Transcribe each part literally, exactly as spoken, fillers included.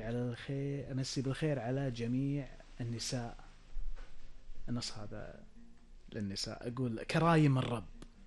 على الخير أمسي بالخير على جميع النساء. النص هذا للنساء، أقول كرايم الرب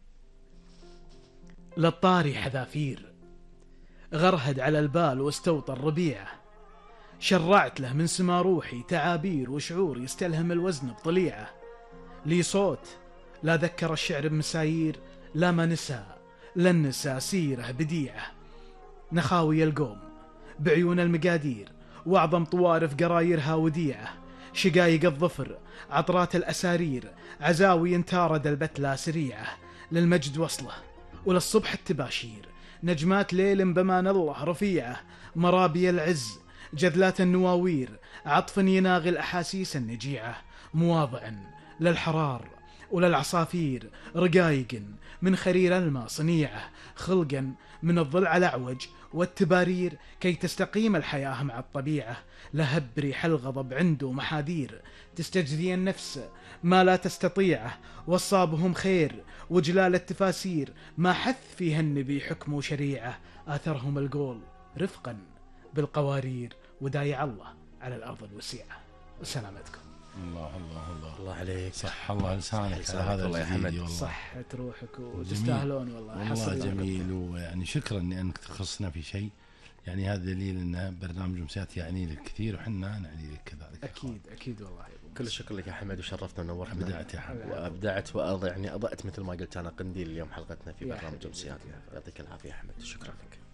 للطاري حذافير، غرهد على البال واستوطى الربيعة، شرعت له من سما روحي تعابير وشعور يستلهم الوزن بطليعة، لي صوت لا ذكر الشعر بمسايير، لا ما نسى لن نسى سيره بديعة، نخاوي القوم بعيون المقادير واعظم طوارف قرايرها وديعة، شقايق الظفر عطرات الأسارير، عزاوي انتارد البتلى سريعة، للمجد وصله وللصبح التباشير، نجمات ليل بمان الله رفيعة، مرابي العز جذلات النواوير، عطف يناغي الأحاسيس النجيعة، مواضع للحرار وللعصافير، رقايق من خرير الماء صنيعة، خلقا من الضلع الأعوج والتبارير، كي تستقيم الحياة مع الطبيعة، لهب ريح الغضب عنده محاذير، تستجدي النفس ما لا تستطيعه، وصابهم خير وجلال التفاسير، ما حث فيها النبي حكم وشريعة، آثرهم القول رفقا بالقوارير، ودايع الله على الأرض الوسيعة. وسلامتكم. الله الله الله الله عليك، صح الله لسانك على هذا والله يا حمد، صحة روحك وتستاهلون والله. والله جميل، ويعني شكرا انك تخصنا في شيء، يعني هذا دليل ان برنامج أمسيات يعني لك كثير وحنا نعني لك كذلك. اكيد اكيد والله. كل الشكر لك يا حمد، وشرفتنا ونورتنا. ابدعت يا حمد، وابدعت وأض يعني اضأت مثل ما قلت انا قنديل اليوم حلقتنا في برنامج أمسيات. يعطيك العافيه يا حمد، شكرا لك.